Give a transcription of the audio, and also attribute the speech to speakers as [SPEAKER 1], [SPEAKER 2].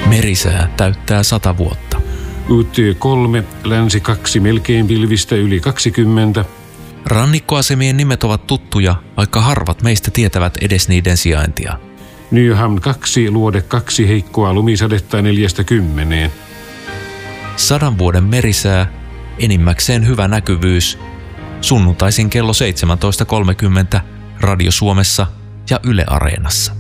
[SPEAKER 1] Merisää täyttää 100 vuotta.
[SPEAKER 2] UT3, länsi 2 melkein pilvistä yli 20.
[SPEAKER 1] Rannikkoasemien nimet ovat tuttuja, vaikka harvat meistä tietävät edes niiden sijaintia.
[SPEAKER 2] Nyhamn 2, luode 2, heikkoa lumisadetta 40.
[SPEAKER 1] 100 vuoden merisää, enimmäkseen hyvä näkyvyys. Sunnuntaisin kello 17.30 Radio Suomessa ja Yle Areenassa.